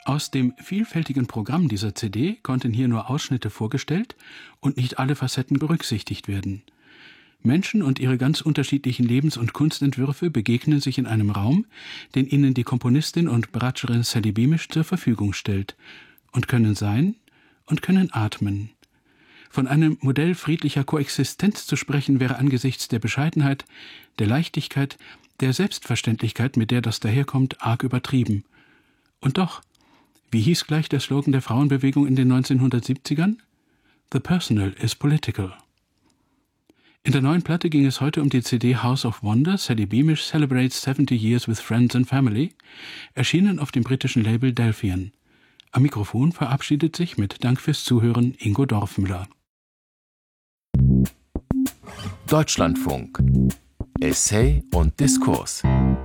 Aus dem vielfältigen Programm dieser CD konnten hier nur Ausschnitte vorgestellt und nicht alle Facetten berücksichtigt werden. Menschen und ihre ganz unterschiedlichen Lebens- und Kunstentwürfe begegnen sich in einem Raum, den ihnen die Komponistin und Bratscherin Sally Beamish zur Verfügung stellt, und können sein und können atmen. Von einem Modell friedlicher Koexistenz zu sprechen, wäre angesichts der Bescheidenheit, der Leichtigkeit, der Selbstverständlichkeit, mit der das daherkommt, arg übertrieben. Und doch, wie hieß gleich der Slogan der Frauenbewegung in den 1970ern? The personal is political. In der neuen Platte ging es heute um die CD House of Wonder, Sally Beamish Celebrates 70 Years with Friends and Family, erschienen auf dem britischen Label Delphian. Am Mikrofon verabschiedet sich mit Dank fürs Zuhören Ingo Dorfmüller. Deutschlandfunk. Essay und Diskurs.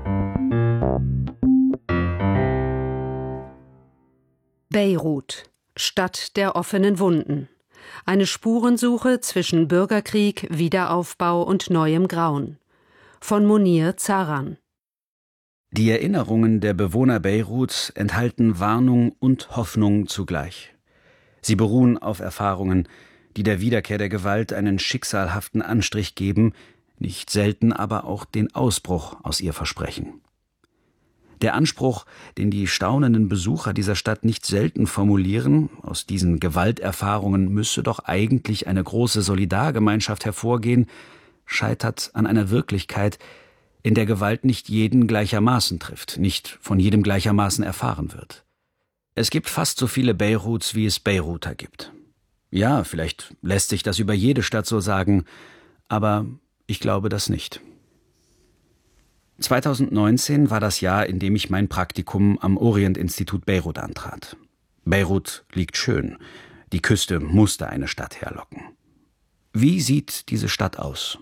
Beirut, Stadt der offenen Wunden. Eine Spurensuche zwischen Bürgerkrieg, Wiederaufbau und neuem Grauen. Von Munir Zaran. Die Erinnerungen der Bewohner Beiruts enthalten Warnung und Hoffnung zugleich. Sie beruhen auf Erfahrungen, die der Wiederkehr der Gewalt einen schicksalhaften Anstrich geben, nicht selten aber auch den Ausbruch aus ihr versprechen. Der Anspruch, den die staunenden Besucher dieser Stadt nicht selten formulieren, aus diesen Gewalterfahrungen müsse doch eigentlich eine große Solidargemeinschaft hervorgehen, scheitert an einer Wirklichkeit, in der Gewalt nicht jeden gleichermaßen trifft, nicht von jedem gleichermaßen erfahren wird. Es gibt fast so viele Beiruts, wie es Beiruter gibt. Ja, vielleicht lässt sich das über jede Stadt so sagen, aber ich glaube das nicht. 2019 war das Jahr, in dem ich mein Praktikum am Orient-Institut Beirut antrat. Beirut liegt schön. Die Küste musste eine Stadt herlocken. Wie sieht diese Stadt aus?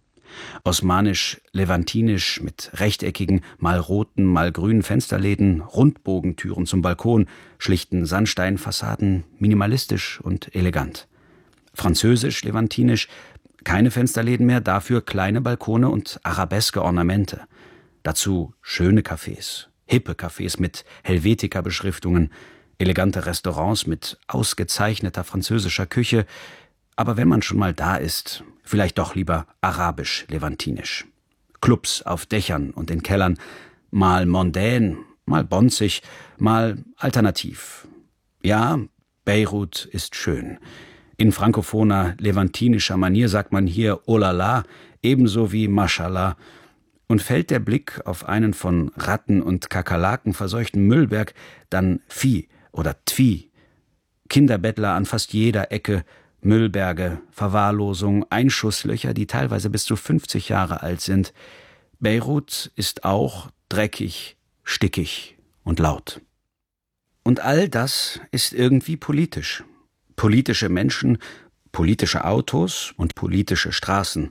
Osmanisch-levantinisch mit rechteckigen, mal roten, mal grünen Fensterläden, Rundbogentüren zum Balkon, schlichten Sandsteinfassaden, minimalistisch und elegant. Französisch-levantinisch, keine Fensterläden mehr, dafür kleine Balkone und arabeske Ornamente. Dazu schöne Cafés, hippe Cafés mit Helvetica-Beschriftungen, elegante Restaurants mit ausgezeichneter französischer Küche, aber wenn man schon mal da ist, vielleicht doch lieber arabisch-levantinisch. Clubs auf Dächern und in Kellern, mal mondän, mal bonzig, mal alternativ. Ja, Beirut ist schön. In frankophoner, levantinischer Manier sagt man hier Oh la la, ebenso wie Mashallah. Und fällt der Blick auf einen von Ratten und Kakerlaken verseuchten Müllberg, dann Vieh oder Tvi. Kinderbettler an fast jeder Ecke, Müllberge, Verwahrlosung, Einschusslöcher, die teilweise bis zu 50 Jahre alt sind. Beirut ist auch dreckig, stickig und laut. Und all das ist irgendwie politisch. Politische Menschen, politische Autos und politische Straßen.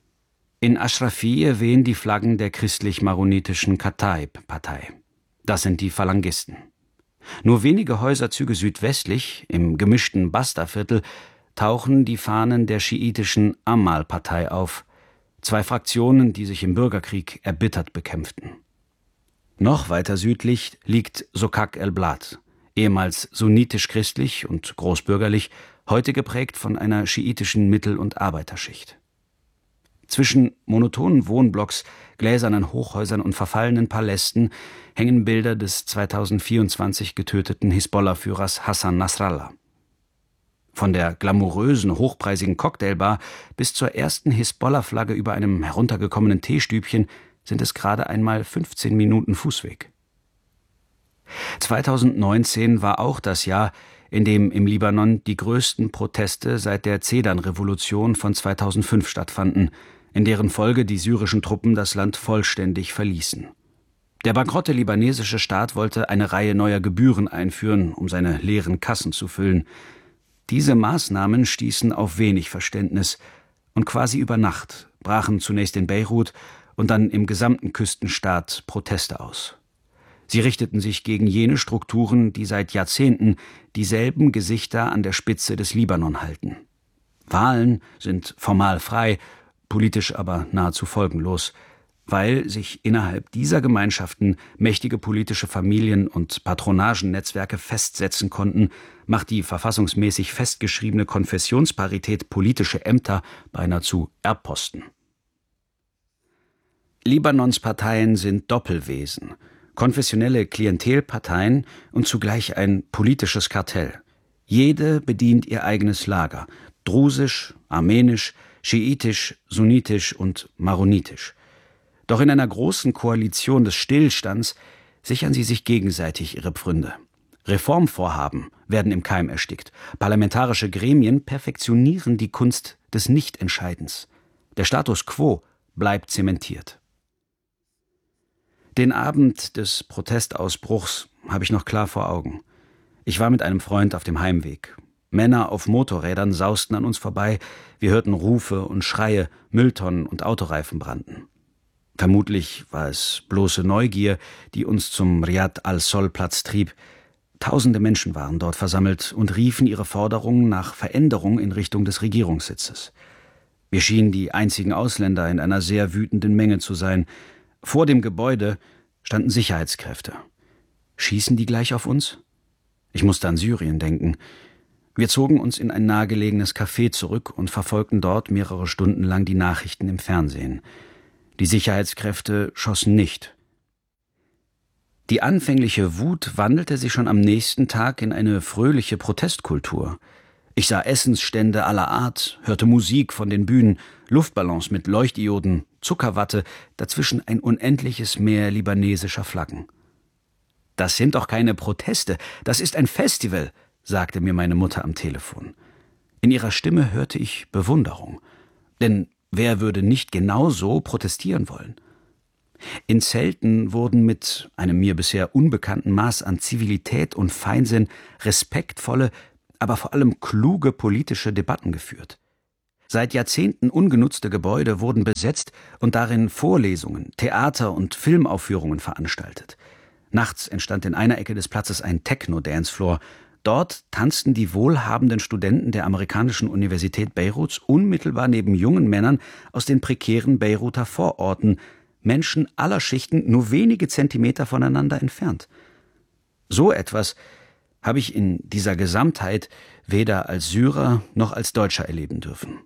In Aschrafiyeh wehen die Flaggen der christlich-maronitischen Kataib-Partei. Das sind die Phalangisten. Nur wenige Häuserzüge südwestlich, im gemischten Basta-Viertel, tauchen die Fahnen der schiitischen Amal-Partei auf, 2 Fraktionen, die sich im Bürgerkrieg erbittert bekämpften. Noch weiter südlich liegt Sokak el-Blad, ehemals sunnitisch-christlich und großbürgerlich, heute geprägt von einer schiitischen Mittel- und Arbeiterschicht. Zwischen monotonen Wohnblocks, gläsernen Hochhäusern und verfallenen Palästen hängen Bilder des 2024 getöteten Hisbollah-Führers Hassan Nasrallah. Von der glamourösen, hochpreisigen Cocktailbar bis zur ersten Hisbollah-Flagge über einem heruntergekommenen Teestübchen sind es gerade einmal 15 Minuten Fußweg. 2019 war auch das Jahr, in dem im Libanon die größten Proteste seit der Zedern-Revolution von 2005 stattfanden, in deren Folge die syrischen Truppen das Land vollständig verließen. Der bankrotte libanesische Staat wollte eine Reihe neuer Gebühren einführen, um seine leeren Kassen zu füllen. Diese Maßnahmen stießen auf wenig Verständnis und quasi über Nacht brachen zunächst in Beirut und dann im gesamten Küstenstaat Proteste aus. Sie richteten sich gegen jene Strukturen, die seit Jahrzehnten dieselben Gesichter an der Spitze des Libanon halten. Wahlen sind formal frei, politisch aber nahezu folgenlos. weil sich innerhalb dieser Gemeinschaften mächtige politische Familien und Patronagennetzwerke festsetzen konnten, macht die verfassungsmäßig festgeschriebene Konfessionsparität politische Ämter beinahe zu Erbposten. Libanons Parteien sind Doppelwesen, konfessionelle Klientelparteien und zugleich ein politisches Kartell. Jede bedient ihr eigenes Lager, drusisch, armenisch, schiitisch, sunnitisch und maronitisch. Doch in einer großen Koalition des Stillstands sichern sie sich gegenseitig ihre Pfründe. Reformvorhaben werden im Keim erstickt. Parlamentarische Gremien perfektionieren die Kunst des Nichtentscheidens. Der Status quo bleibt zementiert. Den Abend des Protestausbruchs habe ich noch klar vor Augen. Ich war mit einem Freund auf dem Heimweg. Männer auf Motorrädern sausten an uns vorbei. Wir hörten Rufe und Schreie, Mülltonnen und Autoreifen brannten. Vermutlich war es bloße Neugier, die uns zum Riyad al-Sol-Platz trieb. Tausende Menschen waren dort versammelt und riefen ihre Forderungen nach Veränderung in Richtung des Regierungssitzes. Wir schienen die einzigen Ausländer in einer sehr wütenden Menge zu sein. Vor dem Gebäude standen Sicherheitskräfte. Schießen die gleich auf uns? Ich musste an Syrien denken. Wir zogen uns in ein nahegelegenes Café zurück und verfolgten dort mehrere Stunden lang die Nachrichten im Fernsehen. Die Sicherheitskräfte schossen nicht. Die anfängliche Wut wandelte sich schon am nächsten Tag in eine fröhliche Protestkultur. Ich sah Essensstände aller Art, hörte Musik von den Bühnen, Luftballons mit Leuchtdioden, Zuckerwatte, dazwischen ein unendliches Meer libanesischer Flaggen. »Das sind doch keine Proteste, das ist ein Festival«, sagte mir meine Mutter am Telefon. In ihrer Stimme hörte ich Bewunderung. Denn wer würde nicht genau so protestieren wollen? In Zelten wurden mit einem mir bisher unbekannten Maß an Zivilität und Feinsinn respektvolle, aber vor allem kluge politische Debatten geführt. Seit Jahrzehnten ungenutzte Gebäude wurden besetzt und darin Vorlesungen, Theater- und Filmaufführungen veranstaltet. Nachts entstand in einer Ecke des Platzes ein Techno-Dancefloor. Dort tanzten die wohlhabenden Studenten der amerikanischen Universität Beiruts unmittelbar neben jungen Männern aus den prekären Beiruter Vororten, Menschen aller Schichten nur wenige Zentimeter voneinander entfernt. So etwas habe ich in dieser Gesamtheit weder als Syrer noch als Deutscher erleben dürfen.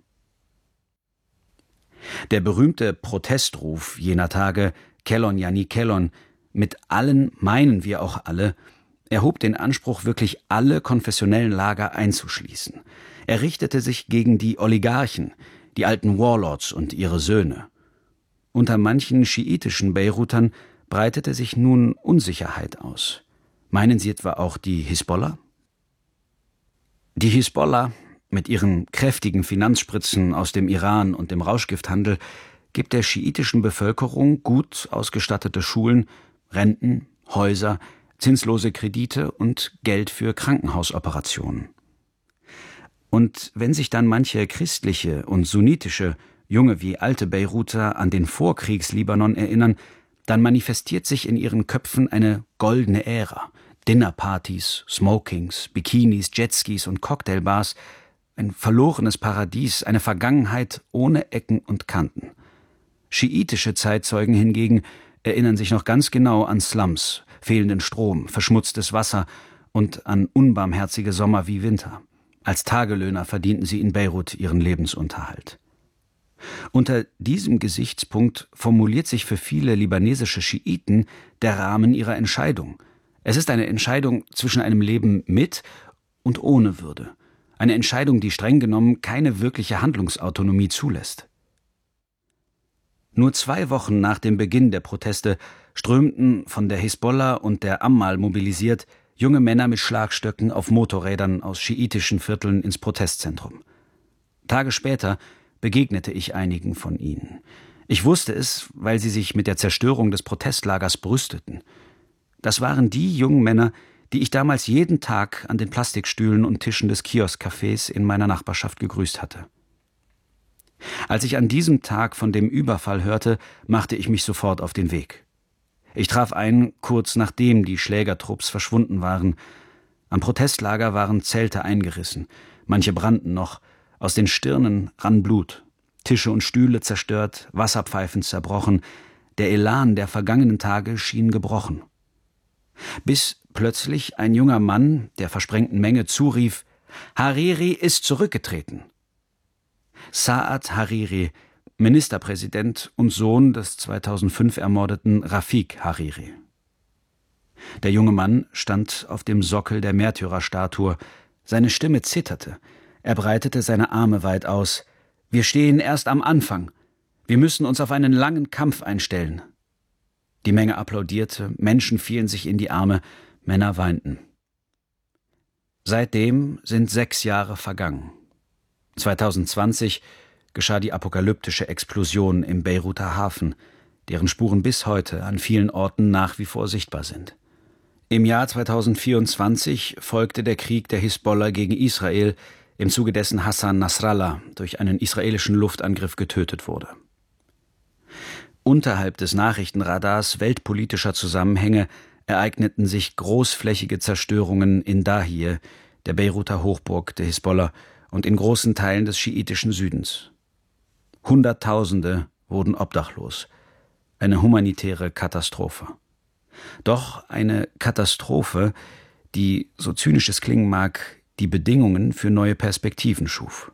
Der berühmte Protestruf jener Tage, Kellon yani Kellon, mit allen meinen wir auch alle, erhob den Anspruch, wirklich alle konfessionellen Lager einzuschließen. Er richtete sich gegen die Oligarchen, die alten Warlords und ihre Söhne. Unter manchen schiitischen Beirutern breitete sich nun Unsicherheit aus. Meinen Sie etwa auch die Hisbollah? Die Hisbollah, mit ihren kräftigen Finanzspritzen aus dem Iran und dem Rauschgifthandel, gibt der schiitischen Bevölkerung gut ausgestattete Schulen, Renten, Häuser, zinslose Kredite und Geld für Krankenhausoperationen. Und wenn sich dann manche christliche und sunnitische, junge wie alte Beiruter an den Vorkriegs-Libanon erinnern, dann manifestiert sich in ihren Köpfen eine goldene Ära. Dinnerpartys, Smokings, Bikinis, Jetskis und Cocktailbars, ein verlorenes Paradies, eine Vergangenheit ohne Ecken und Kanten. Schiitische Zeitzeugen hingegen erinnern sich noch ganz genau an Slums, fehlenden Strom, verschmutztes Wasser und an unbarmherzige Sommer wie Winter. Als Tagelöhner verdienten sie in Beirut ihren Lebensunterhalt. Unter diesem Gesichtspunkt formuliert sich für viele libanesische Schiiten der Rahmen ihrer Entscheidung. Es ist eine Entscheidung zwischen einem Leben mit und ohne Würde. Eine Entscheidung, die streng genommen keine wirkliche Handlungsautonomie zulässt. Nur 2 Wochen nach dem Beginn der Proteste strömten, von der Hisbollah und der Ammal mobilisiert, junge Männer mit Schlagstöcken auf Motorrädern aus schiitischen Vierteln ins Protestzentrum. Tage später begegnete ich einigen von ihnen. Ich wusste es, weil sie sich mit der Zerstörung des Protestlagers brüsteten. Das waren die jungen Männer, die ich damals jeden Tag an den Plastikstühlen und Tischen des Kioskcafés in meiner Nachbarschaft gegrüßt hatte. Als ich an diesem Tag von dem Überfall hörte, machte ich mich sofort auf den Weg. Ich traf ein, kurz nachdem die Schlägertrupps verschwunden waren. Am Protestlager waren Zelte eingerissen, manche brannten noch, aus den Stirnen rann Blut, Tische und Stühle zerstört, Wasserpfeifen zerbrochen, Der Elan der vergangenen Tage schien gebrochen. Bis plötzlich ein junger Mann der versprengten Menge zurief: Hariri ist zurückgetreten. Saad Hariri, Ministerpräsident und Sohn des 2005 ermordeten Rafik Hariri. Der junge Mann stand auf dem Sockel der Märtyrerstatue. Seine Stimme zitterte. Er breitete seine Arme weit aus. Wir stehen erst am Anfang. Wir müssen uns auf einen langen Kampf einstellen. Die Menge applaudierte, Menschen fielen sich in die Arme, Männer weinten. Seitdem sind 6 Jahre vergangen. 2020 geschah die apokalyptische Explosion im Beiruter Hafen, deren Spuren bis heute an vielen Orten nach wie vor sichtbar sind. Im Jahr 2024 folgte der Krieg der Hisbollah gegen Israel, im Zuge dessen Hassan Nasrallah durch einen israelischen Luftangriff getötet wurde. Unterhalb des Nachrichtenradars weltpolitischer Zusammenhänge ereigneten sich großflächige Zerstörungen in Dahiyeh, der Beiruter Hochburg der Hisbollah, und in großen Teilen des schiitischen Südens. Hunderttausende wurden obdachlos. Eine humanitäre Katastrophe. Doch eine Katastrophe, die, so zynisch es klingen mag, die Bedingungen für neue Perspektiven schuf.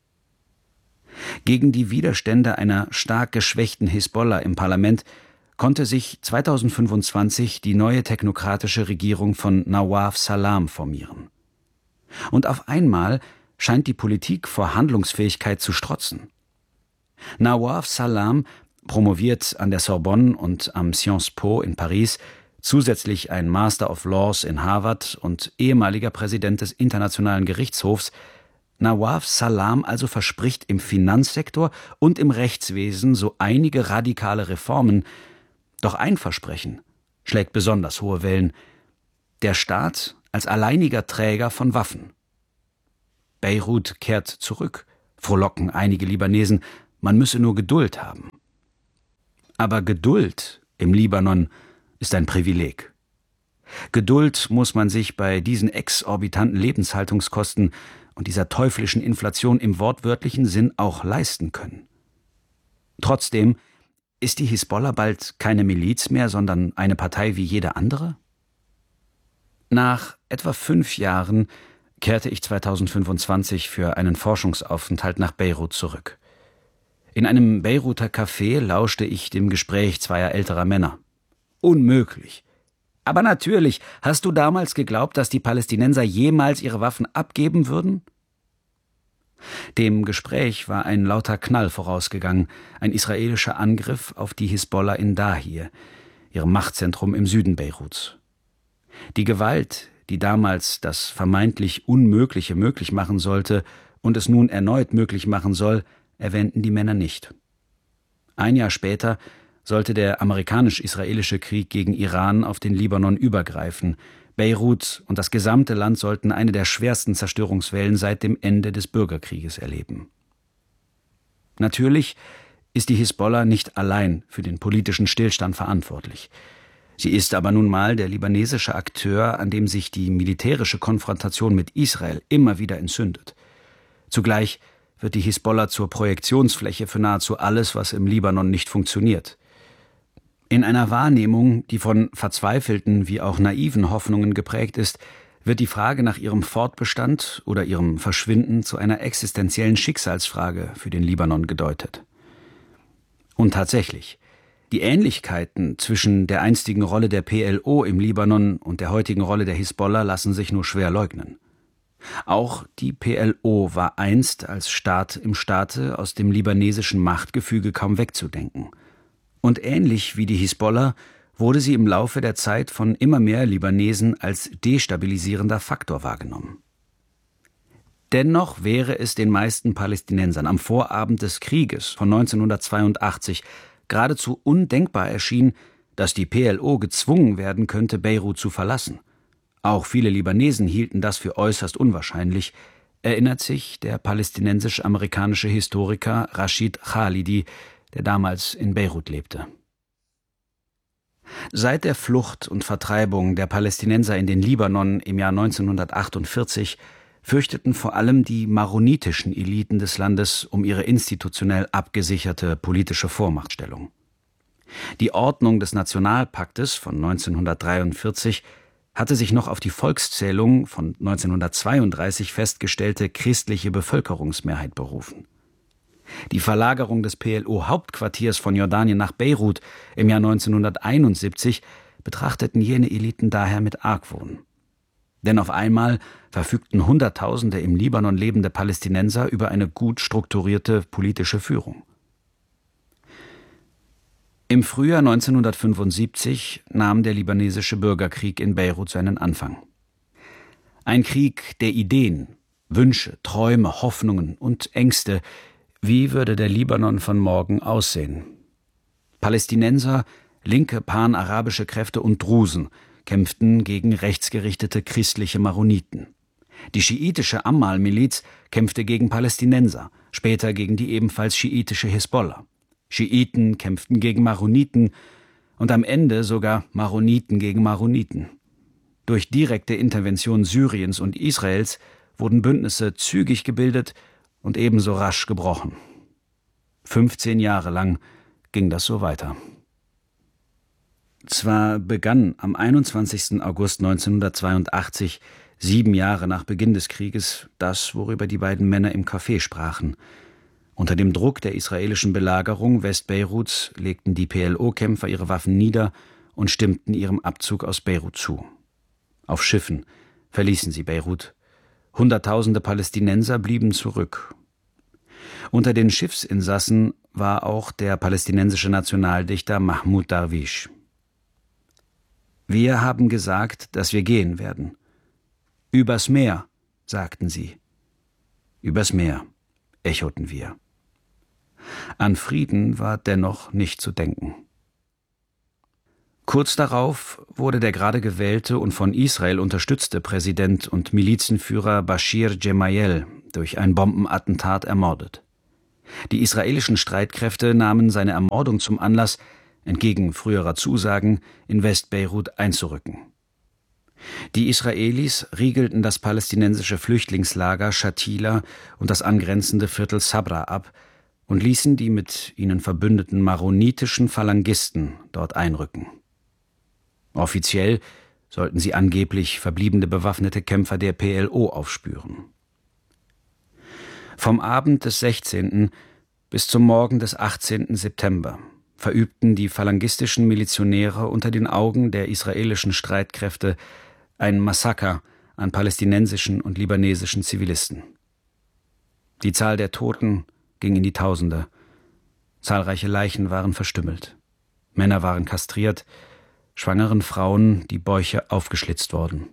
Gegen die Widerstände einer stark geschwächten Hisbollah im Parlament konnte sich 2025 die neue technokratische Regierung von Nawaf Salam formieren. Und auf einmal scheint die Politik vor Handlungsfähigkeit zu strotzen. Nawaf Salam, promoviert an der Sorbonne und am Sciences Po in Paris, zusätzlich ein Master of Laws in Harvard und ehemaliger Präsident des Internationalen Gerichtshofs, Nawaf Salam also verspricht im Finanzsektor und im Rechtswesen so einige radikale Reformen. Doch ein Versprechen schlägt besonders hohe Wellen: der Staat als alleiniger Träger von Waffen. Beirut kehrt zurück, frohlocken einige Libanesen, man müsse nur Geduld haben. Aber Geduld im Libanon ist ein Privileg. Geduld muss man sich bei diesen exorbitanten Lebenshaltungskosten und dieser teuflischen Inflation im wortwörtlichen Sinn auch leisten können. Trotzdem ist die Hisbollah bald keine Miliz mehr, sondern eine Partei wie jede andere? Nach etwa 5 Jahren kehrte ich 2025 für einen Forschungsaufenthalt nach Beirut zurück. In einem Beiruter Café lauschte ich dem Gespräch zweier älterer Männer. Unmöglich. Aber natürlich, hast du damals geglaubt, dass die Palästinenser jemals ihre Waffen abgeben würden? Dem Gespräch war ein lauter Knall vorausgegangen, ein israelischer Angriff auf die Hisbollah in Dahiyeh, ihrem Machtzentrum im Süden Beiruts. Die Gewalt, die damals das vermeintlich Unmögliche möglich machen sollte und es nun erneut möglich machen soll, erwähnten die Männer nicht. 1 Jahr später sollte der amerikanisch-israelische Krieg gegen Iran auf den Libanon übergreifen. Beirut und das gesamte Land sollten eine der schwersten Zerstörungswellen seit dem Ende des Bürgerkrieges erleben. Natürlich ist die Hisbollah nicht allein für den politischen Stillstand verantwortlich. Sie ist aber nun mal der libanesische Akteur, an dem sich die militärische Konfrontation mit Israel immer wieder entzündet. Zugleich wird die Hisbollah zur Projektionsfläche für nahezu alles, was im Libanon nicht funktioniert. In einer Wahrnehmung, die von verzweifelten wie auch naiven Hoffnungen geprägt ist, wird die Frage nach ihrem Fortbestand oder ihrem Verschwinden zu einer existenziellen Schicksalsfrage für den Libanon gedeutet. Und tatsächlich, die Ähnlichkeiten zwischen der einstigen Rolle der PLO im Libanon und der heutigen Rolle der Hisbollah lassen sich nur schwer leugnen. Auch die PLO war einst als Staat im Staate aus dem libanesischen Machtgefüge kaum wegzudenken. Und ähnlich wie die Hisbollah wurde sie im Laufe der Zeit von immer mehr Libanesen als destabilisierender Faktor wahrgenommen. Dennoch wäre es den meisten Palästinensern am Vorabend des Krieges von 1982 geradezu undenkbar erschienen, dass die PLO gezwungen werden könnte, Beirut zu verlassen. Auch viele Libanesen hielten das für äußerst unwahrscheinlich, erinnert sich der palästinensisch-amerikanische Historiker Rashid Khalidi, der damals in Beirut lebte. Seit der Flucht und Vertreibung der Palästinenser in den Libanon im Jahr 1948 fürchteten vor allem die maronitischen Eliten des Landes um ihre institutionell abgesicherte politische Vormachtstellung. Die Ordnung des Nationalpaktes von 1943 hatte sich noch auf die Volkszählung von 1932 festgestellte christliche Bevölkerungsmehrheit berufen. Die Verlagerung des PLO-Hauptquartiers von Jordanien nach Beirut im Jahr 1971 betrachteten jene Eliten daher mit Argwohn. Denn auf einmal verfügten Hunderttausende im Libanon lebende Palästinenser über eine gut strukturierte politische Führung. Im Frühjahr 1975 nahm der libanesische Bürgerkrieg in Beirut seinen Anfang. Ein Krieg der Ideen, Wünsche, Träume, Hoffnungen und Ängste. Wie würde der Libanon von morgen aussehen? Palästinenser, linke panarabische Kräfte und Drusen kämpften gegen rechtsgerichtete christliche Maroniten. Die schiitische Amal-Miliz kämpfte gegen Palästinenser, später gegen die ebenfalls schiitische Hisbollah. Schiiten kämpften gegen Maroniten und am Ende sogar Maroniten gegen Maroniten. Durch direkte Intervention Syriens und Israels wurden Bündnisse zügig gebildet und ebenso rasch gebrochen. 15 Jahre lang ging das so weiter. Zwar begann am 21. August 1982, 7 Jahre nach Beginn des Krieges, das, worüber die beiden Männer im Café sprachen. Unter dem Druck der israelischen Belagerung Westbeiruts legten die PLO-Kämpfer ihre Waffen nieder und stimmten ihrem Abzug aus Beirut zu. Auf Schiffen verließen sie Beirut. Hunderttausende Palästinenser blieben zurück. Unter den Schiffsinsassen war auch der palästinensische Nationaldichter Mahmoud Darwish. Wir haben gesagt, dass wir gehen werden. Übers Meer, sagten sie. Übers Meer, echoten wir. An Frieden war dennoch nicht zu denken. Kurz darauf wurde der gerade gewählte und von Israel unterstützte Präsident und Milizenführer Bashir Gemayel durch ein Bombenattentat ermordet. Die israelischen Streitkräfte nahmen seine Ermordung zum Anlass, entgegen früherer Zusagen, in Westbeirut einzurücken. Die Israelis riegelten das palästinensische Flüchtlingslager Shatila und das angrenzende Viertel Sabra ab und ließen die mit ihnen verbündeten maronitischen Phalangisten dort einrücken. Offiziell sollten sie angeblich verbliebene bewaffnete Kämpfer der PLO aufspüren. Vom Abend des 16. bis zum Morgen des 18. September verübten die phalangistischen Milizionäre unter den Augen der israelischen Streitkräfte ein Massaker an palästinensischen und libanesischen Zivilisten. Die Zahl der Toten ging in die Tausende. Zahlreiche Leichen waren verstümmelt. Männer waren kastriert, schwangeren Frauen die Bäuche aufgeschlitzt worden.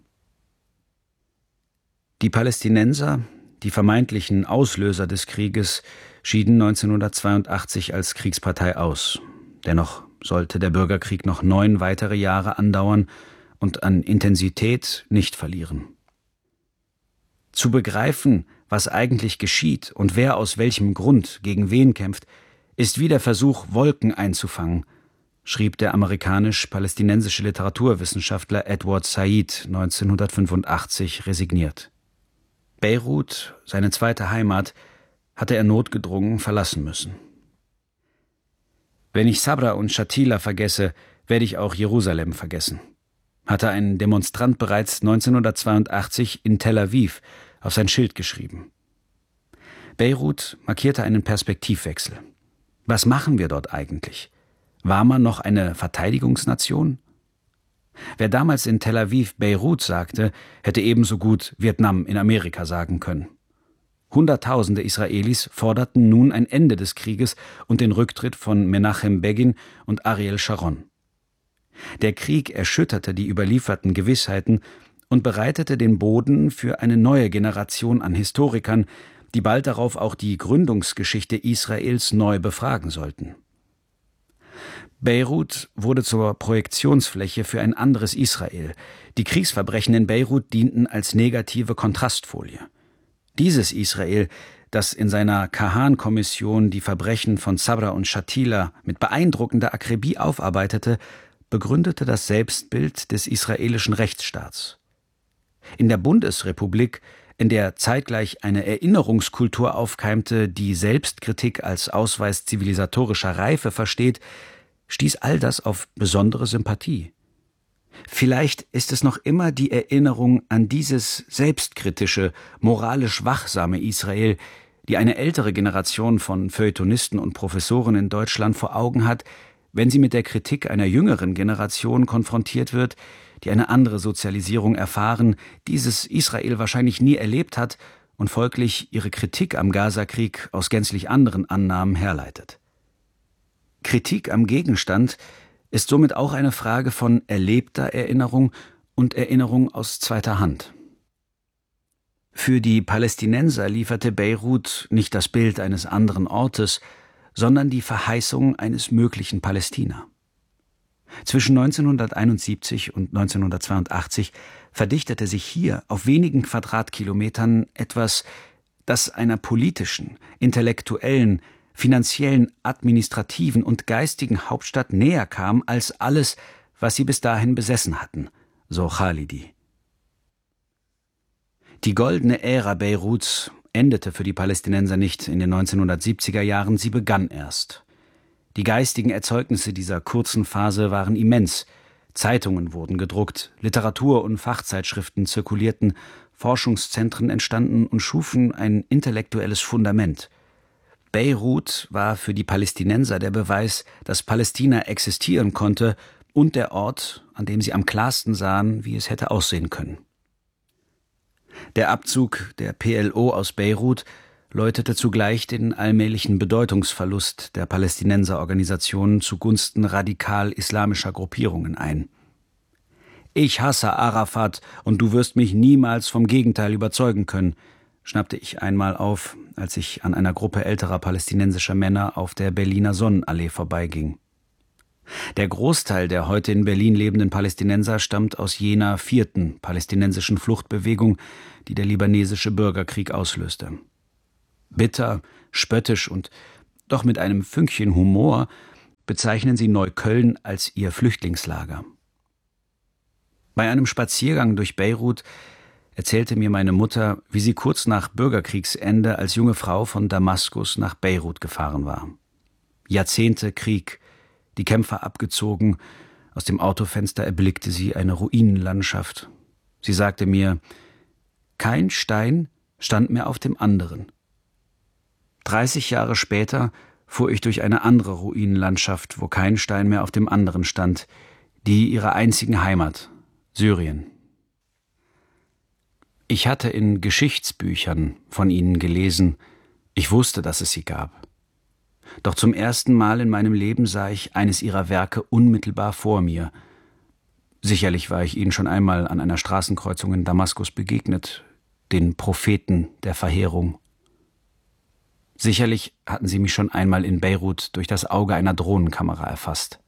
Die Palästinenser, die vermeintlichen Auslöser des Krieges, schieden 1982 als Kriegspartei aus. Dennoch sollte der Bürgerkrieg noch 9 weitere Jahre andauern und an Intensität nicht verlieren. Zu begreifen, was eigentlich geschieht und wer aus welchem Grund gegen wen kämpft, ist wie der Versuch, Wolken einzufangen, schrieb der amerikanisch-palästinensische Literaturwissenschaftler Edward Said 1985 resigniert. Beirut, seine zweite Heimat, hatte er notgedrungen verlassen müssen. Wenn ich Sabra und Shatila vergesse, werde ich auch Jerusalem vergessen, hatte ein Demonstrant bereits 1982 in Tel Aviv auf sein Schild geschrieben. Beirut markierte einen Perspektivwechsel. Was machen wir dort eigentlich? War man noch eine Verteidigungsnation? Wer damals in Tel Aviv Beirut sagte, hätte ebenso gut Vietnam in Amerika sagen können. Hunderttausende Israelis forderten nun ein Ende des Krieges und den Rücktritt von Menachem Begin und Ariel Sharon. Der Krieg erschütterte die überlieferten Gewissheiten und bereitete den Boden für eine neue Generation an Historikern, die bald darauf auch die Gründungsgeschichte Israels neu befragen sollten. Beirut wurde zur Projektionsfläche für ein anderes Israel. Die Kriegsverbrechen in Beirut dienten als negative Kontrastfolie. Dieses Israel, das in seiner Kahan-Kommission die Verbrechen von Sabra und Shatila mit beeindruckender Akribie aufarbeitete, begründete das Selbstbild des israelischen Rechtsstaats. In der Bundesrepublik, in der zeitgleich eine Erinnerungskultur aufkeimte, die Selbstkritik als Ausweis zivilisatorischer Reife versteht, stieß all das auf besondere Sympathie. Vielleicht ist es noch immer die Erinnerung an dieses selbstkritische, moralisch wachsame Israel, die eine ältere Generation von Feuilletonisten und Professoren in Deutschland vor Augen hat, wenn sie mit der Kritik einer jüngeren Generation konfrontiert wird, die eine andere Sozialisierung erfahren, dieses Israel wahrscheinlich nie erlebt hat und folglich ihre Kritik am Gaza-Krieg aus gänzlich anderen Annahmen herleitet. Kritik am Gegenstand ist somit auch eine Frage von erlebter Erinnerung und Erinnerung aus zweiter Hand. Für die Palästinenser lieferte Beirut nicht das Bild eines anderen Ortes, sondern die Verheißung eines möglichen Palästina. Zwischen 1971 und 1982 verdichtete sich hier auf wenigen Quadratkilometern etwas, das einer politischen, intellektuellen, finanziellen, administrativen und geistigen Hauptstadt näher kam als alles, was sie bis dahin besessen hatten, so Khalidi. Die goldene Ära Beiruts endete für die Palästinenser nicht in den 1970er Jahren, sie begann erst. Die geistigen Erzeugnisse dieser kurzen Phase waren immens. Zeitungen wurden gedruckt, Literatur- und Fachzeitschriften zirkulierten, Forschungszentren entstanden und schufen ein intellektuelles Fundament. Beirut war für die Palästinenser der Beweis, dass Palästina existieren konnte und der Ort, an dem sie am klarsten sahen, wie es hätte aussehen können. Der Abzug der PLO aus Beirut läutete zugleich den allmählichen Bedeutungsverlust der Palästinenserorganisationen zugunsten radikal-islamischer Gruppierungen ein. »Ich hasse Arafat und du wirst mich niemals vom Gegenteil überzeugen können«, schnappte ich einmal auf, als ich an einer Gruppe älterer palästinensischer Männer auf der Berliner Sonnenallee vorbeiging. Der Großteil der heute in Berlin lebenden Palästinenser stammt aus jener 4. palästinensischen Fluchtbewegung, die der libanesische Bürgerkrieg auslöste. Bitter, spöttisch und doch mit einem Fünkchen Humor bezeichnen sie Neukölln als ihr Flüchtlingslager. Bei einem Spaziergang durch Beirut erzählte mir meine Mutter, wie sie kurz nach Bürgerkriegsende als junge Frau von Damaskus nach Beirut gefahren war. Jahrzehnte Krieg, die Kämpfer abgezogen, aus dem Autofenster erblickte sie eine Ruinenlandschaft. Sie sagte mir, kein Stein stand mehr auf dem anderen. 30 Jahre später fuhr ich durch eine andere Ruinenlandschaft, wo kein Stein mehr auf dem anderen stand, die ihrer einzigen Heimat, Syrien. Ich hatte in Geschichtsbüchern von ihnen gelesen, ich wusste, dass es sie gab. Doch zum ersten Mal in meinem Leben sah ich eines ihrer Werke unmittelbar vor mir. Sicherlich war ich ihnen schon einmal an einer Straßenkreuzung in Damaskus begegnet, den Propheten der Verheerung. Sicherlich hatten sie mich schon einmal in Beirut durch das Auge einer Drohnenkamera erfasst.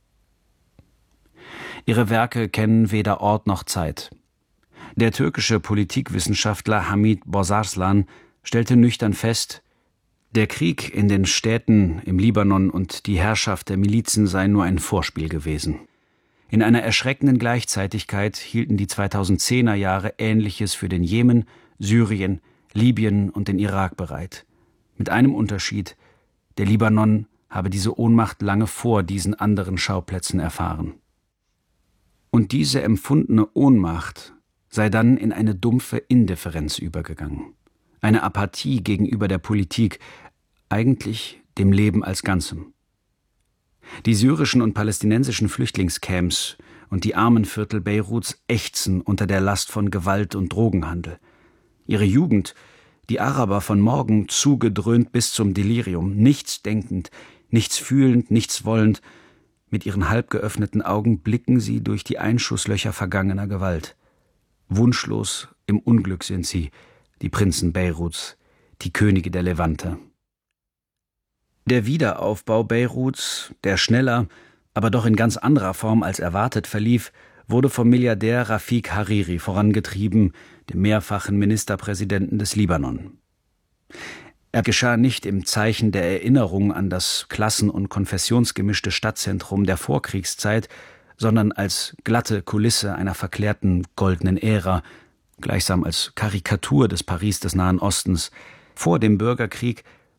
Ihre Werke kennen weder Ort noch Zeit. Der türkische Politikwissenschaftler Hamid Bozarslan stellte nüchtern fest, der Krieg in den Städten im Libanon und die Herrschaft der Milizen seien nur ein Vorspiel gewesen. In einer erschreckenden Gleichzeitigkeit hielten die 2010er Jahre Ähnliches für den Jemen, Syrien, Libyen und den Irak bereit. Mit einem Unterschied: Der Libanon habe diese Ohnmacht lange vor diesen anderen Schauplätzen erfahren. Und diese empfundene Ohnmacht sei dann in eine dumpfe Indifferenz übergegangen. Eine Apathie gegenüber der Politik, eigentlich dem Leben als Ganzem. Die syrischen und palästinensischen Flüchtlingscamps und die Armenviertel Beiruts ächzen unter der Last von Gewalt und Drogenhandel. Ihre Jugend, die Araber von morgen zugedröhnt bis zum Delirium, nichts denkend, nichts fühlend, nichts wollend, mit ihren halb geöffneten Augen blicken sie durch die Einschusslöcher vergangener Gewalt. Wunschlos im Unglück sind sie, die Prinzen Beiruts, die Könige der Levante. Der Wiederaufbau Beiruts, der schneller, aber doch in ganz anderer Form als erwartet verlief, wurde vom Milliardär Rafik Hariri vorangetrieben, dem mehrfachen Ministerpräsidenten des Libanon. Er geschah nicht im Zeichen der Erinnerung an das klassen- und konfessionsgemischte Stadtzentrum der Vorkriegszeit, sondern als glatte Kulisse einer verklärten goldenen Ära, gleichsam als Karikatur des Paris des Nahen Ostens, vor dem Bürgerkrieg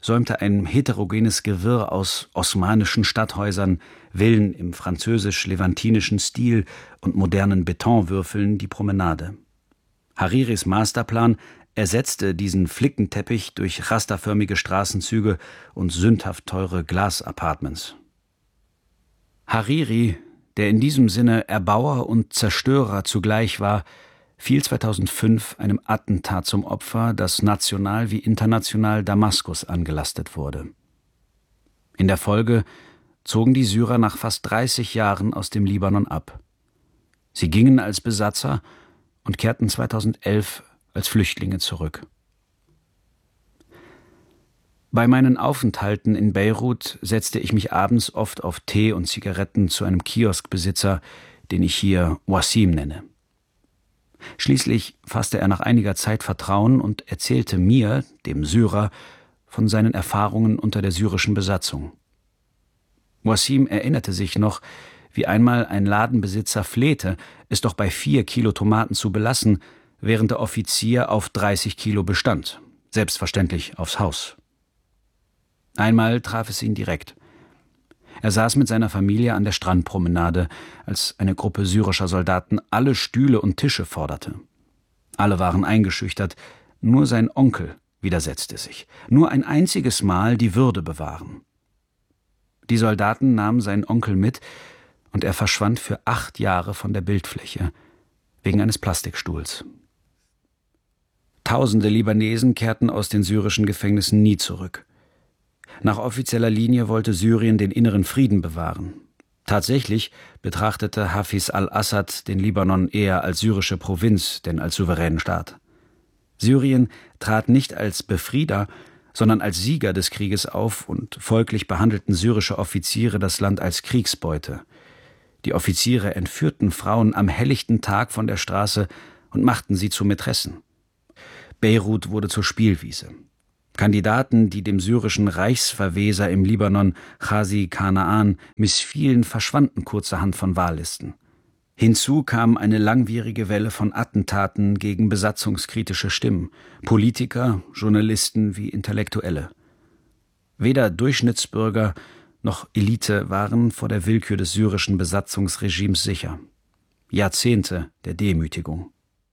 säumte ein heterogenes Gewirr aus osmanischen Stadthäusern, Villen im französisch-levantinischen Stil und modernen Betonwürfeln die Promenade. Hariris Masterplan ersetzte diesen Flickenteppich durch rasterförmige Straßenzüge und sündhaft teure Glas-Appartements. Hariri, der in diesem Sinne Erbauer und Zerstörer zugleich war, fiel 2005 einem Attentat zum Opfer, das national wie international Damaskus angelastet wurde. In der Folge zogen die Syrer nach fast 30 Jahren aus dem Libanon ab. Sie gingen als Besatzer und kehrten 2011 als Flüchtlinge zurück. Bei meinen Aufenthalten in Beirut setzte ich mich abends oft auf Tee und Zigaretten zu einem Kioskbesitzer, den ich hier Wassim nenne. Schließlich fasste er nach einiger Zeit Vertrauen und erzählte mir, dem Syrer, von seinen Erfahrungen unter der syrischen Besatzung. Wassim erinnerte sich noch, wie einmal ein Ladenbesitzer flehte, es doch bei 4 Kilo Tomaten zu belassen, während der Offizier auf 30 Kilo bestand, selbstverständlich aufs Haus. Einmal traf es ihn direkt. Er saß mit seiner Familie an der Strandpromenade, als eine Gruppe syrischer Soldaten alle Stühle und Tische forderte. Alle waren eingeschüchtert, nur sein Onkel widersetzte sich. Nur ein einziges Mal die Würde bewahren. Die Soldaten nahmen seinen Onkel mit und er verschwand für 8 Jahre von der Bildfläche, wegen eines Plastikstuhls. Tausende Libanesen kehrten aus den syrischen Gefängnissen nie zurück. Nach offizieller Linie wollte Syrien den inneren Frieden bewahren. Tatsächlich betrachtete Hafiz al-Assad den Libanon eher als syrische Provinz, denn als souveränen Staat. Syrien trat nicht als Befrieder, sondern als Sieger des Krieges auf und folglich behandelten syrische Offiziere das Land als Kriegsbeute. Die Offiziere entführten Frauen am helllichten Tag von der Straße und machten sie zu Mätressen. Beirut wurde zur Spielwiese. Kandidaten, die dem syrischen Reichsverweser im Libanon, Ghazi Kanaan, missfielen, verschwanden kurzerhand von Wahllisten. Hinzu kam eine langwierige Welle von Attentaten gegen besatzungskritische Stimmen, Politiker, Journalisten wie Intellektuelle. Weder Durchschnittsbürger noch Elite waren vor der Willkür des syrischen Besatzungsregimes sicher. Jahrzehnte der Demütigung.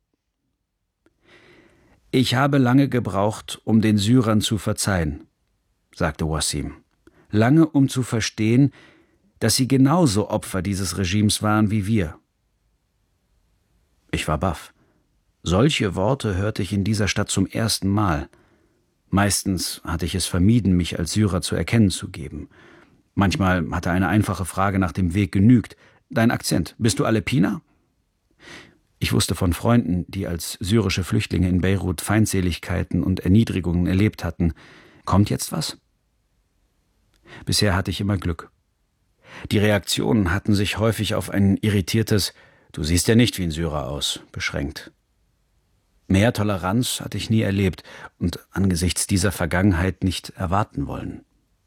»Ich habe lange gebraucht, um den Syrern zu verzeihen«, sagte Wassim. »Lange, um zu verstehen, dass sie genauso Opfer dieses Regimes waren wie wir.« Ich war baff. Solche Worte hörte ich in dieser Stadt zum ersten Mal. Meistens hatte ich es vermieden, mich als Syrer zu erkennen zu geben. Manchmal hatte eine einfache Frage nach dem Weg genügt. »Dein Akzent, bist du Aleppier?« Ich wusste von Freunden, die als syrische Flüchtlinge in Beirut Feindseligkeiten und Erniedrigungen erlebt hatten. Kommt jetzt was? Bisher hatte ich immer Glück. Die Reaktionen hatten sich häufig auf ein irritiertes »Du siehst ja nicht wie ein Syrer aus« beschränkt. Mehr Toleranz hatte ich nie erlebt und angesichts dieser Vergangenheit nicht erwarten wollen.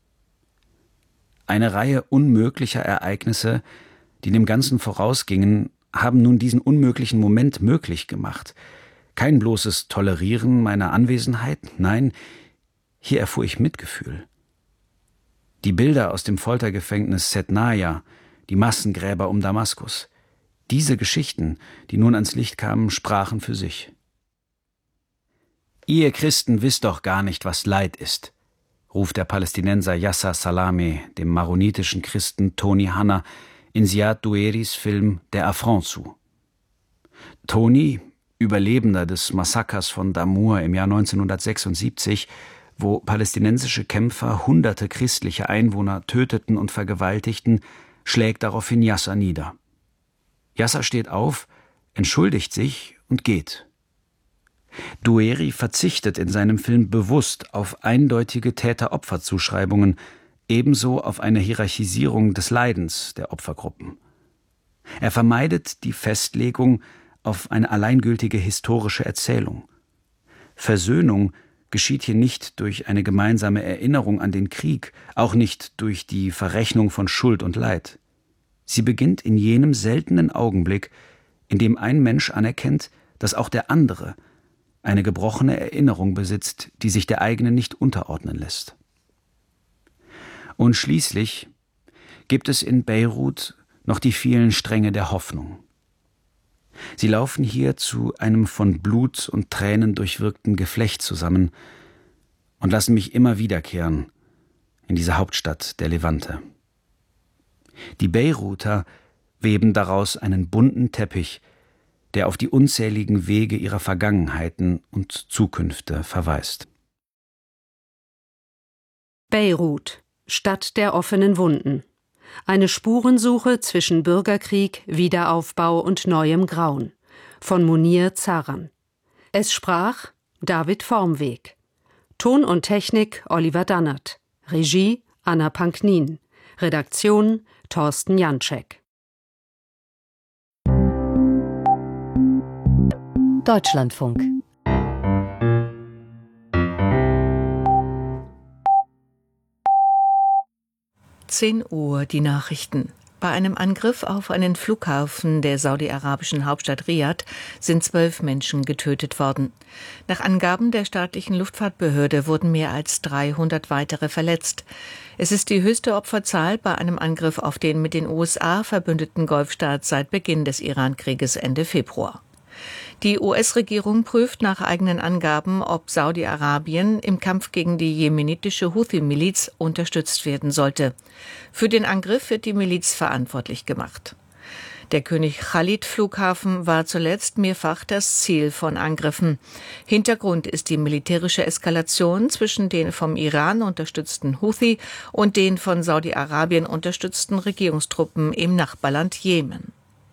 Eine Reihe unmöglicher Ereignisse, die dem Ganzen vorausgingen, haben nun diesen unmöglichen Moment möglich gemacht. Kein bloßes Tolerieren meiner Anwesenheit, nein, hier erfuhr ich Mitgefühl. Die Bilder aus dem Foltergefängnis Setnaya, die Massengräber um Damaskus, diese Geschichten, die nun ans Licht kamen, sprachen für sich. »Ihr Christen wisst doch gar nicht, was Leid ist«, ruft der Palästinenser Yasser Salameh dem maronitischen Christen Tony Hanna in Ziad Dueris Film »Der Affront« zu. Tony, Überlebender des Massakers von Damour im Jahr 1976, wo palästinensische Kämpfer hunderte christliche Einwohner töteten und vergewaltigten, schlägt daraufhin Yasser nieder. Yasser steht auf, entschuldigt sich und geht. Dueri verzichtet in seinem Film bewusst auf eindeutige Täter-Opfer-Zuschreibungen, ebenso auf eine Hierarchisierung des Leidens der Opfergruppen. Er vermeidet die Festlegung auf eine alleingültige historische Erzählung. Versöhnung geschieht hier nicht durch eine gemeinsame Erinnerung an den Krieg, auch nicht durch die Verrechnung von Schuld und Leid. Sie beginnt in jenem seltenen Augenblick, in dem ein Mensch anerkennt, dass auch der andere eine gebrochene Erinnerung besitzt, die sich der eigenen nicht unterordnen lässt. Und schließlich gibt es in Beirut noch die vielen Stränge der Hoffnung. Sie laufen hier zu einem von Blut und Tränen durchwirkten Geflecht zusammen und lassen mich immer wiederkehren in diese Hauptstadt der Levante. Die Beiruter weben daraus einen bunten Teppich, der auf die unzähligen Wege ihrer Vergangenheiten und Zukünfte verweist. Beirut, Stadt der offenen Wunden. Eine Spurensuche zwischen Bürgerkrieg, Wiederaufbau und neuem Grauen. Von Munir Zaran. Es sprach David Formweg. Ton und Technik Oliver Dannert. Regie Anna Panknin. Redaktion Thorsten Janczek. Deutschlandfunk. Uhr die Nachrichten. Bei einem Angriff auf einen Flughafen der saudi-arabischen Hauptstadt Riad sind 12 Menschen getötet worden. Nach Angaben der staatlichen Luftfahrtbehörde wurden mehr als 300 weitere verletzt. Es ist die höchste Opferzahl bei einem Angriff auf den mit den USA verbündeten Golfstaat seit Beginn des Iran-Krieges Ende Februar. Die US-Regierung prüft nach eigenen Angaben, ob Saudi-Arabien im Kampf gegen die jemenitische Houthi-Miliz unterstützt werden sollte. Für den Angriff wird die Miliz verantwortlich gemacht. Der König Khalid-Flughafen war zuletzt mehrfach das Ziel von Angriffen. Hintergrund ist die militärische Eskalation zwischen den vom Iran unterstützten Houthi und den von Saudi-Arabien unterstützten Regierungstruppen im Nachbarland Jemen.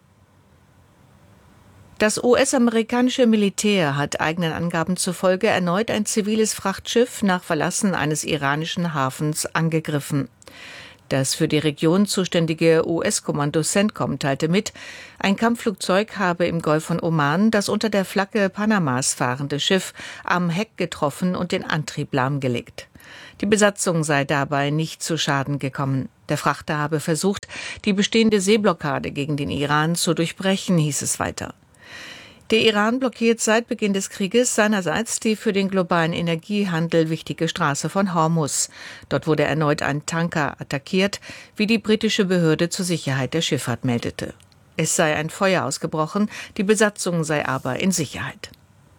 Das US-amerikanische Militär hat eigenen Angaben zufolge erneut ein ziviles Frachtschiff nach Verlassen eines iranischen Hafens angegriffen. Das für die Region zuständige US-Kommando CENTCOM teilte mit, ein Kampfflugzeug habe im Golf von Oman das unter der Flagge Panamas fahrende Schiff am Heck getroffen und den Antrieb lahmgelegt. Die Besatzung sei dabei nicht zu Schaden gekommen. Der Frachter habe versucht, die bestehende Seeblockade gegen den Iran zu durchbrechen, hieß es weiter. Der Iran blockiert seit Beginn des Krieges seinerseits die für den globalen Energiehandel wichtige Straße von Hormuz. Dort wurde erneut ein Tanker attackiert, wie die britische Behörde zur Sicherheit der Schifffahrt meldete. Es sei ein Feuer ausgebrochen, die Besatzung sei aber in Sicherheit.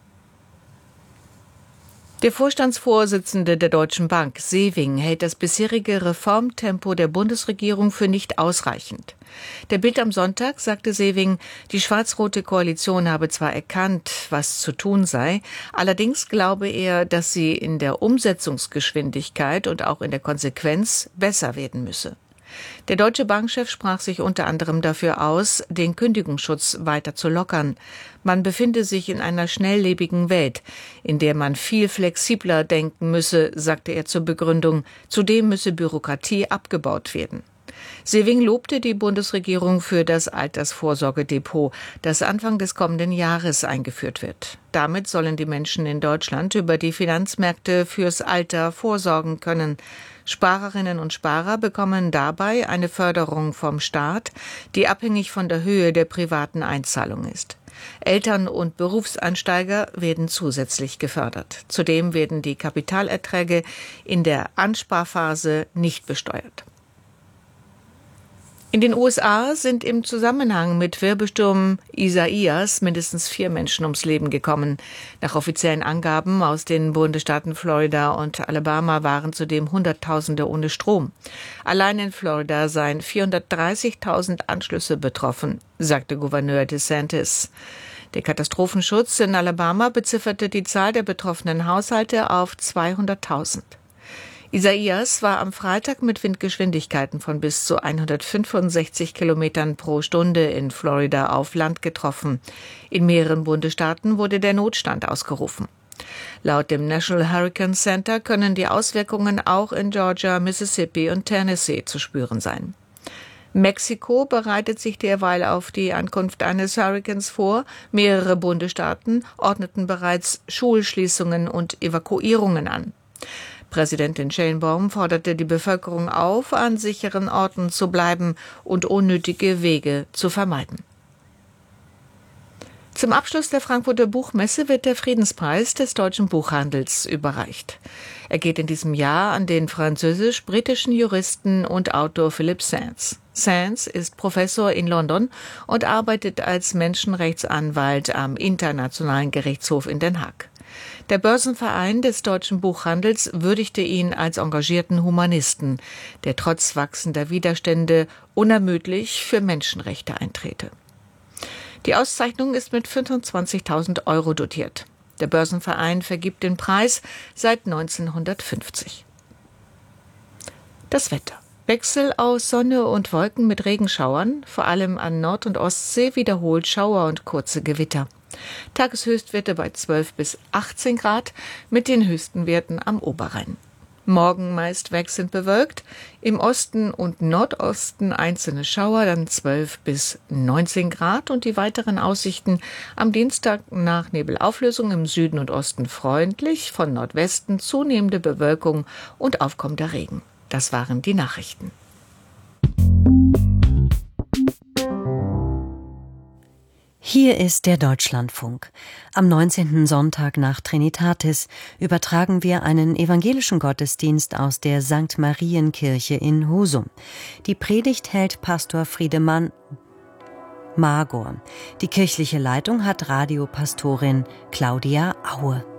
Der Vorstandsvorsitzende der Deutschen Bank, Sewing, hält das bisherige Reformtempo der Bundesregierung für nicht ausreichend. Der Bild am Sonntag sagte Sewing, die schwarz-rote Koalition habe zwar erkannt, was zu tun sei, allerdings glaube er, dass sie in der Umsetzungsgeschwindigkeit und auch in der Konsequenz besser werden müsse. Der deutsche Bankchef sprach sich unter anderem dafür aus, den Kündigungsschutz weiter zu lockern. Man befinde sich in einer schnelllebigen Welt, in der man viel flexibler denken müsse, sagte er zur Begründung. Zudem müsse Bürokratie abgebaut werden. Sewing lobte die Bundesregierung für das Altersvorsorgedepot, das Anfang des kommenden Jahres eingeführt wird. Damit sollen die Menschen in Deutschland über die Finanzmärkte fürs Alter vorsorgen können. Sparerinnen und Sparer bekommen dabei eine Förderung vom Staat, die abhängig von der Höhe der privaten Einzahlung ist. Eltern und Berufseinsteiger werden zusätzlich gefördert. Zudem werden die Kapitalerträge in der Ansparphase nicht besteuert. In den USA sind im Zusammenhang mit Wirbelsturm Isaias mindestens 4 Menschen ums Leben gekommen. Nach offiziellen Angaben aus den Bundesstaaten Florida und Alabama waren zudem Hunderttausende ohne Strom. Allein in Florida seien 430.000 Anschlüsse betroffen, sagte Gouverneur DeSantis. Der Katastrophenschutz in Alabama bezifferte die Zahl der betroffenen Haushalte auf 200.000. Isaias war am Freitag mit Windgeschwindigkeiten von bis zu 165 Kilometern pro Stunde in Florida auf Land getroffen. In mehreren Bundesstaaten wurde der Notstand ausgerufen. Laut dem National Hurricane Center können die Auswirkungen auch in Georgia, Mississippi und Tennessee zu spüren sein. Mexiko bereitet sich derweil auf die Ankunft eines Hurrikans vor. Mehrere Bundesstaaten ordneten bereits Schulschließungen und Evakuierungen an. Präsidentin Sheinbaum forderte die Bevölkerung auf, an sicheren Orten zu bleiben und unnötige Wege zu vermeiden. Zum Abschluss der Frankfurter Buchmesse wird der Friedenspreis des deutschen Buchhandels überreicht. Er geht in diesem Jahr an den französisch-britischen Juristen und Autor Philip Sands. Sands ist Professor in London und arbeitet als Menschenrechtsanwalt am Internationalen Gerichtshof in Den Haag. Der Börsenverein des deutschen Buchhandels würdigte ihn als engagierten Humanisten, der trotz wachsender Widerstände unermüdlich für Menschenrechte eintrete. Die Auszeichnung ist mit 25.000 € dotiert. Der Börsenverein vergibt den Preis seit 1950. Das Wetter. Wechsel aus Sonne und Wolken mit Regenschauern, vor allem an Nord- und Ostsee wiederholt Schauer und kurze Gewitter. Tageshöchstwerte bei 12 bis 18 Grad mit den höchsten Werten am Oberrhein. Morgen meist wechselnd bewölkt, im Osten und Nordosten einzelne Schauer, dann 12 bis 19 Grad und die weiteren Aussichten am Dienstag nach Nebelauflösung im Süden und Osten freundlich, von Nordwesten zunehmende Bewölkung und aufkommender Regen. Das waren die Nachrichten. Hier ist der Deutschlandfunk. Am 19. Sonntag nach Trinitatis übertragen wir einen evangelischen Gottesdienst aus der St. Marienkirche in Husum. Die Predigt hält Pastor Friedemann Magor. Die kirchliche Leitung hat Radiopastorin Claudia Aue.